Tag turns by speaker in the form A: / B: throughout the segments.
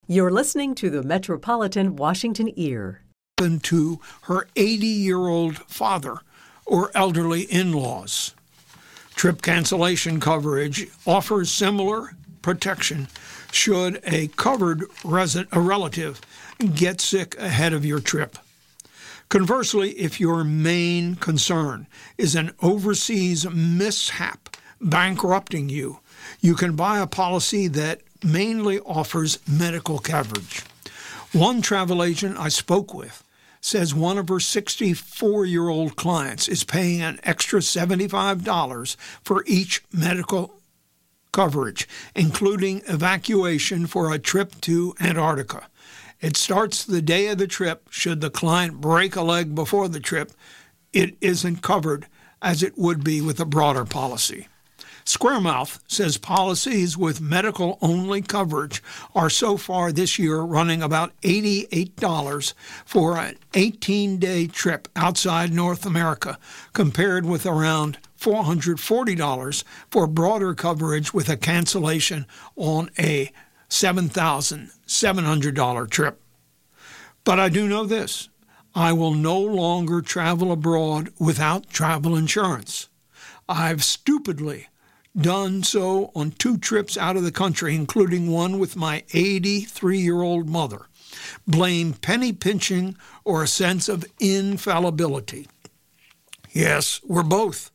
A: You're listening to the Metropolitan Washington Ear.
B: To her 80-year-old father or elderly in-laws. Trip cancellation coverage offers similar protection should a covered relative get sick ahead of your trip. Conversely, if your main concern is an overseas mishap bankrupting you, you can buy a policy that mainly offers medical coverage. One travel agent I spoke with says one of her 64-year-old clients is paying an extra $75 for each medical coverage, including evacuation for a trip to Antarctica. It starts the day of the trip. Should the client break a leg before the trip, it isn't covered as it would be with a broader policy. Squaremouth says policies with medical-only coverage are so far this year running about $88 for an 18-day trip outside North America, compared with around $440 for broader coverage with a cancellation on a $7,700 trip. But I do know this: I will no longer travel abroad without travel insurance. I've stupidly done so on 2 trips out of the country, including one with my 83-year-old mother. Blame penny pinching or a sense of infallibility. Yes, we're both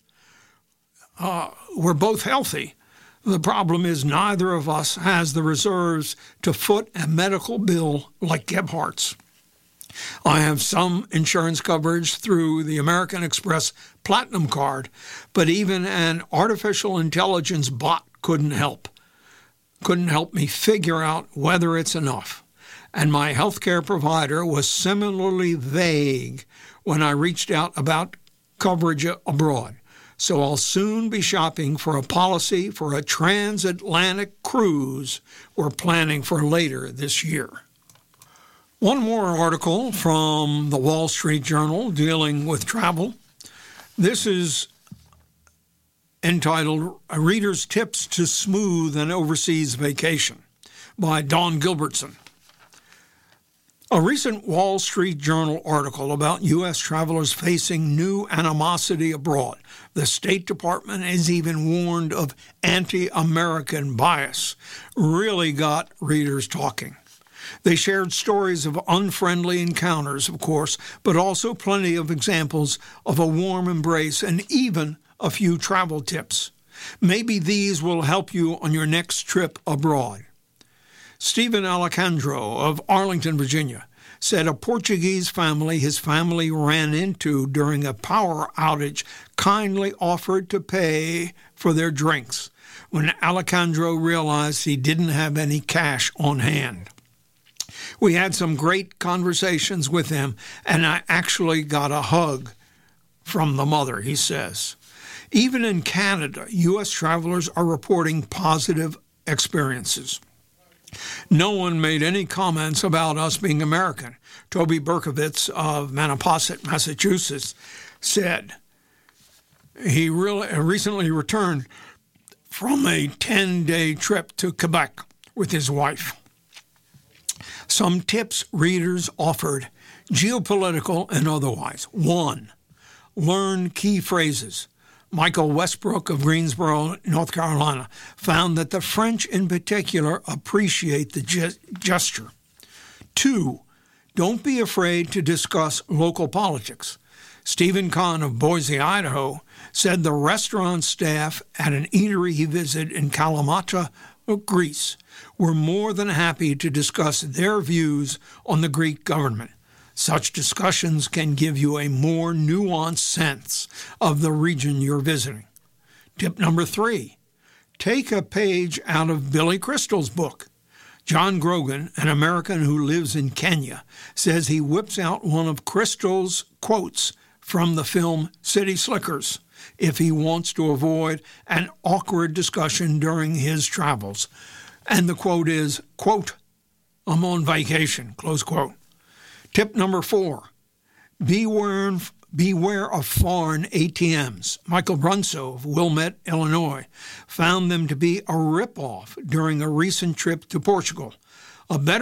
B: healthy. The problem is neither of us has the reserves to foot a medical bill like Gebhardt's. I have some insurance coverage through the American Express Platinum Card, but even an artificial intelligence bot couldn't help me figure out whether it's enough. And my healthcare provider was similarly vague when I reached out about coverage abroad. So I'll soon be shopping for a policy for a transatlantic cruise we're planning for later this year. One more article from the Wall Street Journal dealing with travel. This is entitled "A Reader's Tips to Smooth an Overseas Vacation" by Dawn Gilbertson. A recent Wall Street Journal article about U.S. travelers facing new animosity abroad. The State Department has even warned of anti-American bias. Really got readers talking. They shared stories of unfriendly encounters, of course, but also plenty of examples of a warm embrace and even a few travel tips. Maybe these will help you on your next trip abroad. Stephen Alejandro of Arlington, Virginia, said a Portuguese family his family ran into during a power outage kindly offered to pay for their drinks when Alejandro realized he didn't have any cash on hand. We had some great conversations with them, and I actually got a hug from the mother, he says. Even in Canada, U.S. travelers are reporting positive experiences. No one made any comments about us being American. Toby Berkovitz of Manaposset, Massachusetts, said he recently returned from a 10-day trip to Quebec with his wife. Some tips readers offered, geopolitical and otherwise. 1. Learn key phrases. Michael Westbrook of Greensboro, North Carolina, found that the French in particular appreciate the gesture. 2. Don't be afraid to discuss local politics. Stephen Kahn of Boise, Idaho, said the restaurant staff at an eatery he visited in Kalamata, Greece, were more than happy to discuss their views on the Greek government. Such discussions can give you a more nuanced sense of the region you're visiting. Tip number 3, take a page out of Billy Crystal's book. John Grogan, an American who lives in Kenya, says he whips out one of Crystal's quotes from the film City Slickers if he wants to avoid an awkward discussion during his travels. And the quote is, quote, "I'm on vacation," close quote. Tip number 4, beware of foreign ATMs. Michael Brunso of Wilmette, Illinois, found them to be a ripoff during a recent trip to Portugal. A better